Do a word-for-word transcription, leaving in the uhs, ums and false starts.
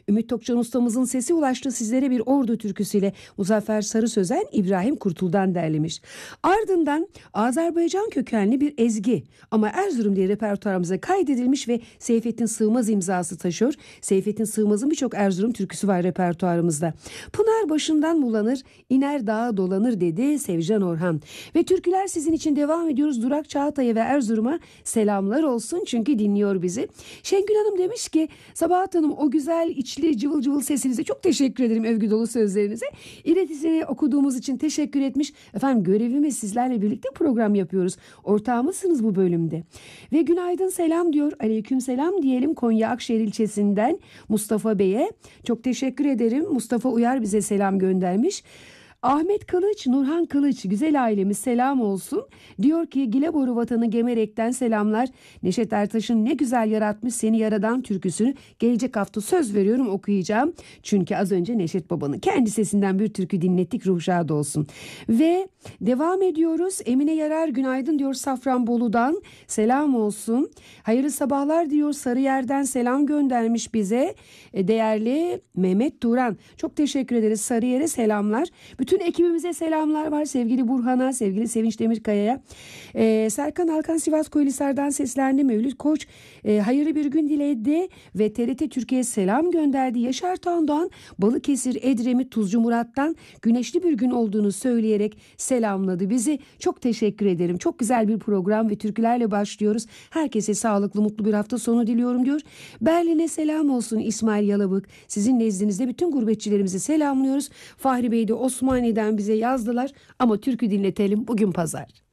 Ümit Tokcan ustamızın sesi ulaştı sizlere bir Ordu türküsüyle. Muzaffer Sarı Sözen İbrahim Kurtul'dan derlemiş. Ardından Azerbaycan kökenli bir ezgi ama Erzurum diye repertuarımıza kaydedilmiş ve Seyfettin Sığmaz imzası taşıyor. Seyfettin Sığmaz'ın birçok Erzurum türküsü var repertuarımızda. Pınar başından bulanır, iner dağa dolanır dedi Sevcan Orhan. Ve türküler sizin için devam ediyoruz. Durak Çağatay'a ve Erzurum'a selamlar olsun çünkü dinliyor bizi. Şengül Hanım demiş ki Sabahat Hanım o güzel içli cıvıl cıvıl sesinize çok teşekkür ederim, övgü dolu sözlerinize. İletisini okuduğumuz için teşekkür etmiş. Efendim görevimiz sizlerle birlikte program yapıyoruz. Ortağımızsınız bu bölümde. Ve günaydın selam diyor. Aleyküm selam diyelim Konya Akşehir ilçesinden Mustafa Bey'e. Çok teşekkür ederim. Mustafa Uyar bize selam göndermiş. Ahmet Kılıç, Nurhan Kılıç, güzel ailemiz selam olsun. Diyor ki Gileboru vatanı Gemerek'ten selamlar. Neşet Ertaş'ın ne güzel yaratmış seni yaradan türküsünü gelecek hafta söz veriyorum okuyacağım. Çünkü az önce Neşet Baba'nın kendi sesinden bir türkü dinlettik, ruh şad olsun. Ve devam ediyoruz. Emine Yarar günaydın diyor Safranbolu'dan selam olsun. Hayırlı sabahlar diyor Sarıyer'den selam göndermiş bize. Değerli Mehmet Turan çok teşekkür ederiz, Sarıyer'e selamlar. Bütün ekibimize selamlar var. Sevgili Burhan'a, sevgili Sevinç Demirkaya'ya. Ee, Serkan Alkan Sivas Koylisar'dan seslendi. Mevlüt Koç e, hayırlı bir gün diledi ve T R T Türkiye'ye selam gönderdi. Yaşar Tandoğan Balıkesir, Edremit, Tuzcu Murat'tan güneşli bir gün olduğunu söyleyerek selamladı bizi. Çok teşekkür ederim. Çok güzel bir program ve türkülerle başlıyoruz. Herkese sağlıklı, mutlu bir hafta sonu diliyorum diyor. Berlin'e selam olsun İsmail Yalabık. Sizin nezdinizde bütün gurbetçilerimizi selamlıyoruz. Fahri Bey de Osmaniye'den bize yazdılar ama türkü dinletelim bugün pazar.